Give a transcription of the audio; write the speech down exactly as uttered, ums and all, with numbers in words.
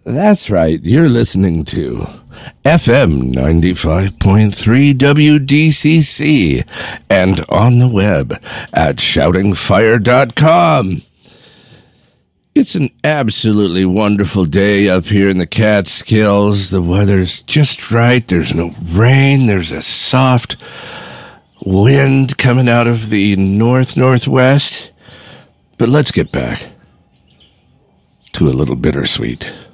That's right. You're listening to F M ninety-five point three W D C C and on the web at shouting fire dot com. It's an absolutely wonderful day up here in the Catskills. The weather's just right. There's no rain. There's a soft wind coming out of the north-northwest. But let's get back to a little bittersweet.